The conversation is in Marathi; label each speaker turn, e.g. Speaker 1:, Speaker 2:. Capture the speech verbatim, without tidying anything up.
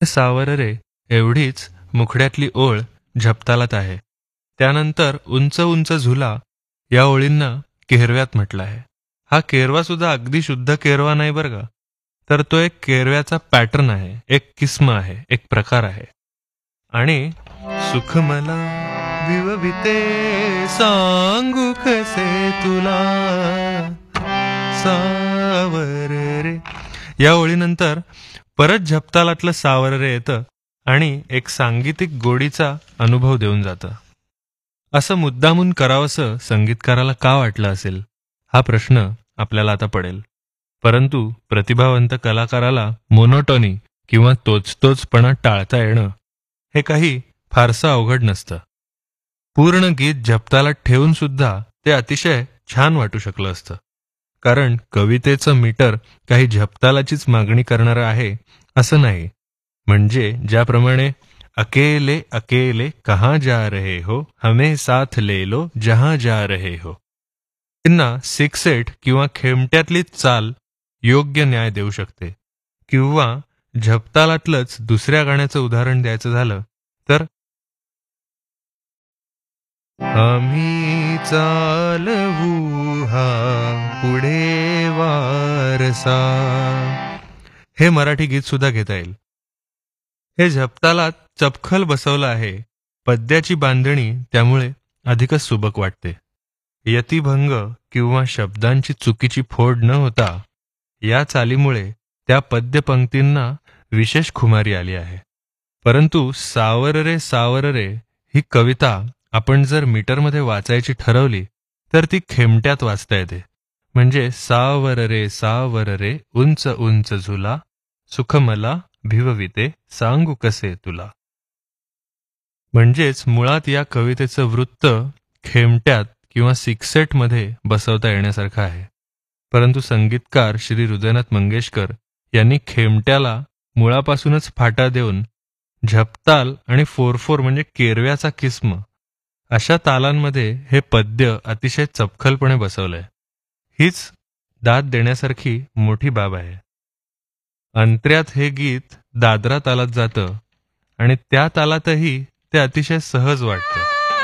Speaker 1: सावर रे एवढीच मुखड्यातली ओळ झपतालात आहे. त्यानंतर उंच उंच झुला या ओळींना केरव्यात म्हटलं आहे. हा केरवा सुद्धा अगदी शुद्ध केरवा नाही बरं का, तर तो एक केरव्याचा पॅटर्न आहे, एक किस्म आहे, एक प्रकार आहे. आणि सुख मला विवविते सांगू कसे तुला सावर रे या ओळीनंतर परत झपतालातलं सावर रे येतं आणि एक सांगीतिक गोडीचा अनुभव देऊन जातं. असं मुद्दामून करावंसं संगीतकाराला का वाटलं असेल, हा प्रश्न आपल्याला आता पडेल. परंतु प्रतिभावंत कलाकाराला मोनोटोनी किंवा तोचतोचपणा टाळता येणं हे काही फारसं अवघड नसतं. पूर्ण गीत झपतालात ठेवून सुद्धा ते अतिशय छान वाटू शकलं असतं. कारण कवितेचं मीटर काही झपतालाचीच मागणी करणारं आहे असं नाही. म्हणजे ज्याप्रमाणे अकेले अकेले कहाँ जा रहे हो, हमें साथ ले लो जहां जा रहे हो, त्यांना सिक्स एट किंवा खेमट्यातली चाल योग्य न्याय देऊ शकते. किंवा झपतालातलंच दुसऱ्या गाण्याचं उदाहरण द्यायचं झालं तर आम्ही चालवू हा पुढे वारसा, हे मराठी गीत सुद्धा घेता येईल. हे झपतालात चपखल बसवलं आहे. पद्याची बांधणी त्यामुळे अधिकच सुबक वाटते. यतिभंग किंवा शब्दांची चुकीची फोड न होता या चालीमुळे त्या पद्यपंक्तींना विशेष खुमारी आली आहे. परंतु सावर रे सावर रे ही कविता आपण जर मीटरमध्ये वाचायची ठरवली तर ती खेमट्यात वाचता येते. म्हणजे सावर रे सावर रे उंच उंच झुला, सुख मला भिवविते सांगू कसे तुला. म्हणजेच मुळात या कवितेचं वृत्त खेमट्यात किंवा सिक्सेटमध्ये बसवता येण्यासारखं आहे. परंतु संगीतकार श्री हृदयनाथ मंगेशकर यांनी खेमट्याला मुळापासूनच फाटा देऊन झपताल आणि फोर फोर म्हणजे केरव्याचा किस्म अशा तालांमध्ये हे पद्य अतिशय चपखलपणे बसवलंय. हीच दाद देण्यासारखी मोठी बाब आहे. अंतऱ्यात हे गीत दादरा तालात जातं आणि त्या तालातही ते अतिशय सहज वाटतं.